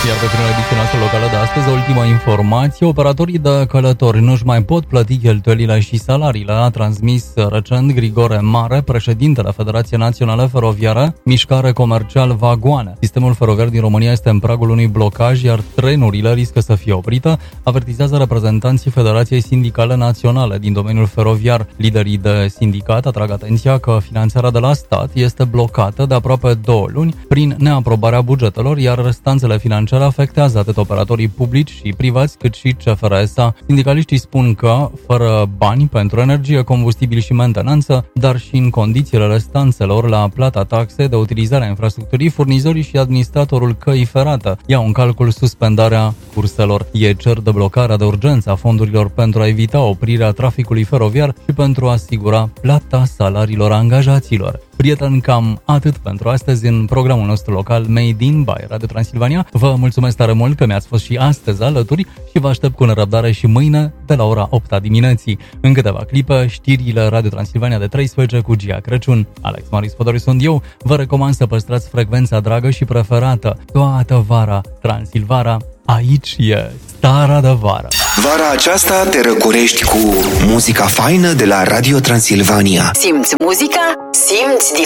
Iar pe finalul ediției noastre locală de astăzi, ultima informație, operatorii de călători nu-și mai pot plăti cheltuielile și salariile, a transmis recent Grigore Mare, președintele Federației Naționale Feroviară, Mișcare Comercial Vagoane. Sistemul feroviar din România este în pragul unui blocaj, iar trenurile riscă să fie oprite, avertizează reprezentanții Federației Sindicale Naționale din domeniul feroviar. Liderii de sindicat atrag atenția că finanțarea de la stat este blocată de aproape 2 luni prin neaprobarea bugetelor, iar restanțele financiare afectează atât operatorii publici și privați, cât și CFR-SA. Sindicaliștii spun că, fără bani pentru energie, combustibil și mentenanță, dar și în condițiile restanțelor la plata taxe de utilizare a infrastructurii, furnizorii și administratorul căii ferate iau în calcul suspendarea curselor. Ei cer deblocarea de urgență a fondurilor pentru a evita oprirea traficului feroviar și pentru a asigura plata salariilor angajaților. Prieteni, cam atât pentru astăzi în programul nostru local Made in by Radio Transilvania. Vă mulțumesc tare mult că mi-ați fost și astăzi alături și vă aștept cu nerăbdare și mâine de la ora 8 dimineții. În câteva clipe, știrile Radio Transilvania de 13 cu Gia Crăciun. Alex Marius Fodoriu sunt eu. Vă recomand să păstrați frecvența dragă și preferată toată vara. Transilvania, aici e starea de vară. Vara aceasta te răcorești cu muzica faină de la Radio Transilvania. Simți muzica? Simți